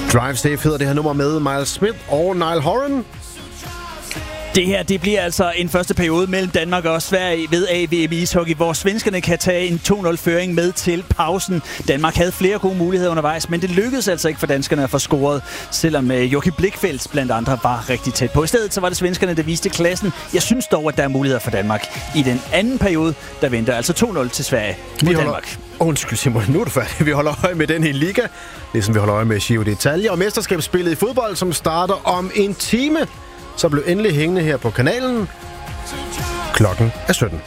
Drive Safe hedder det her nummer med Miles Smith og Niall Horan. Det her, det bliver altså en første periode mellem Danmark og Sverige ved AVM ishockey, hvor svenskerne kan tage en 2-0-føring med til pausen. Danmark havde flere gode muligheder undervejs, men det lykkedes altså ikke for danskerne at få scoret, selvom Joachim Blichfeldt blandt andre var rigtig tæt på. I stedet så var det svenskerne, der viste klassen. Jeg synes dog, at der er muligheder for Danmark. I den anden periode, der venter altså 2-0 til Sverige mod Danmark. Undskyld Simon, nu er du færdig. Vi holder øje med den i liga, ligesom vi holder øje med Giro d'Italia og mesterskabsspillet i fodbold, som starter om en time. Så blev endelig hængende her på kanalen. Klokken er 17.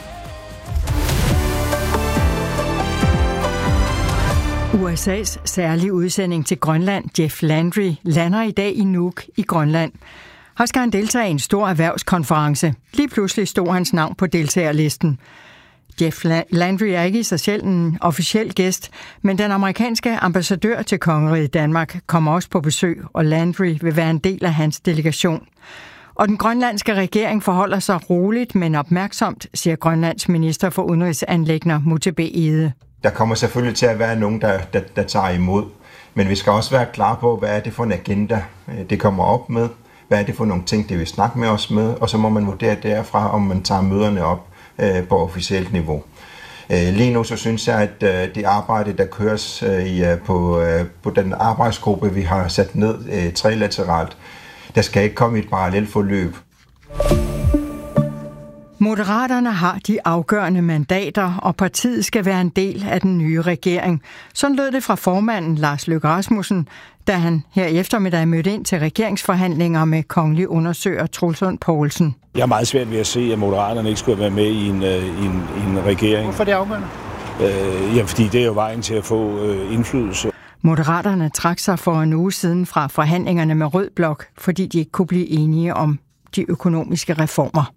USA's særlige udsending til Grønland, Jeff Landry, lander i dag i Nuuk i Grønland. Her skal han deltage i en stor erhvervskonference. Lige pludselig stod hans navn på deltagerlisten. Jeff Landry er ikke i sig selv en officiel gæst, men den amerikanske ambassadør til kongeriget Danmark kommer også på besøg, og Landry vil være en del af hans delegation. Og den grønlandske regering forholder sig roligt, men opmærksomt, siger Grønlands minister for udenrigsanliggender Muttebeh Egede. Der kommer selvfølgelig til at være nogen, der tager imod, men vi skal også være klar på, hvad er det for en agenda, det kommer op med, hvad er det for nogle ting, det vil snakke med os med, og så må man vurdere derfra, om man tager møderne op på officielt niveau. Lige nu så synes jeg, at det arbejde, der køres på den arbejdsgruppe, vi har sat ned trilateralt, der skal ikke komme et parallelt forløb. Moderaterne har de afgørende mandater, og partiet skal være en del af den nye regering. Sådan lød det fra formanden Lars Løkke Rasmussen, da han her i eftermiddag mødte ind til regeringsforhandlinger med kongelig undersøger Troels Lund Poulsen. Jeg er meget svært ved at se, at Moderaterne ikke skulle være med i en regering. Hvorfor er det afgørende? Fordi det er jo vejen til at få indflydelse. Moderaterne trak sig for en uge siden fra forhandlingerne med Rød Blok, fordi de ikke kunne blive enige om de økonomiske reformer.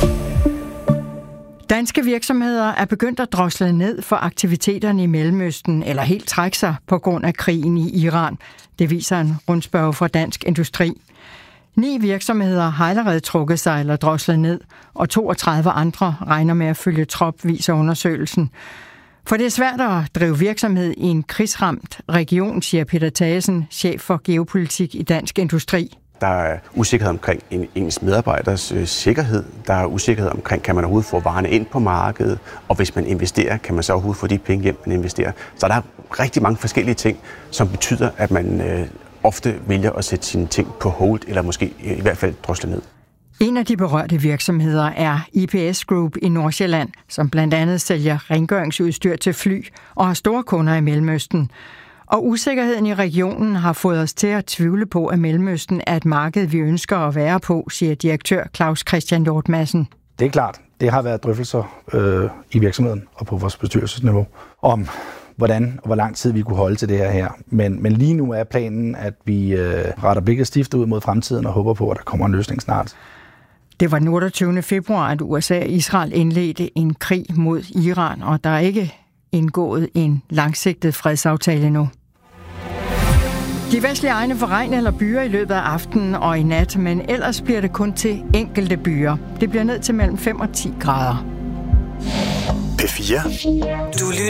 Danske virksomheder er begyndt at drosle ned for aktiviteterne i Mellemøsten, eller helt trække sig på grund af krigen i Iran. Det viser en rundspørge fra Dansk Industri. 9 virksomheder har allerede trukket sig eller droslet ned, og 32 andre regner med at følge trop, viser undersøgelsen. For det er svært at drive virksomhed i en krigsramt region, siger Peter Thagesen, chef for geopolitik i Dansk Industri. Der er usikkerhed omkring ens medarbejders sikkerhed. Der er usikkerhed omkring, kan man overhovedet få varerne ind på markedet, og hvis man investerer, kan man så overhovedet få de penge hjem, man investerer. Så der er rigtig mange forskellige ting, som betyder, at man ofte vælger at sætte sine ting på hold, eller måske i hvert fald drosle ned. En af de berørte virksomheder er IPS Group i Nordsjælland, som blandt andet sælger rengøringsudstyr til fly og har store kunder i Mellemøsten. Og usikkerheden i regionen har fået os til at tvivle på, at Mellemøsten er et marked, vi ønsker at være på, siger direktør Claus Christian Hjort Madsen. Det er klart. Det har været drøftelser i virksomheden og på vores bestyrelsesniveau om, hvordan og hvor lang tid vi kunne holde til det her. Men lige nu er planen, at vi retter blikket stift ud mod fremtiden og håber på, at der kommer en løsning snart. Det var den 28. februar, at USA og Israel indledte en krig mod Iran, og der er ikke indgået en langsigtet fredsaftale nu. De vestlige egne får regn eller byer i løbet af aftenen og i nat, men ellers bliver det kun til enkelte byer. Det bliver ned til mellem 5 og 10 grader. P4.